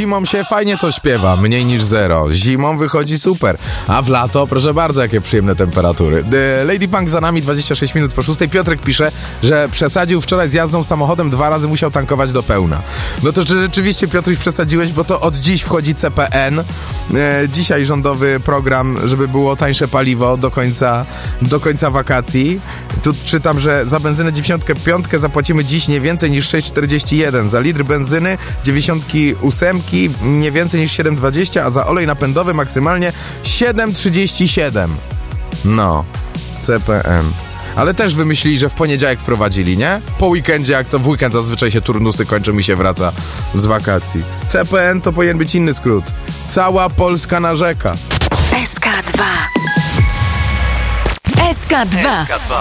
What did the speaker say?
Zimą się fajnie to śpiewa, mniej niż 0. Zimą wychodzi super, a w lato, proszę bardzo, jakie przyjemne temperatury. Lady Punk za nami, 26 minut po 6. Piotrek pisze, że przesadził wczoraj z jazdą samochodem, 2 razy musiał tankować do pełna. No to rzeczywiście, Piotruś, przesadziłeś, bo to od dziś wchodzi CPN. Dzisiaj rządowy program, żeby było tańsze paliwo do końca wakacji. Tu czytam, że za benzynę 95 zapłacimy dziś nie więcej niż 6,41. Za litr benzyny 98 nie więcej niż 7,20, a za olej napędowy maksymalnie 7,37. No, CPN. Ale też wymyślili, że w poniedziałek wprowadzili, nie? Po weekendzie, jak to w weekend zazwyczaj się turnusy kończą i się wraca z wakacji. CPN to powinien być inny skrót. Cała Polska narzeka. SK2. SK2.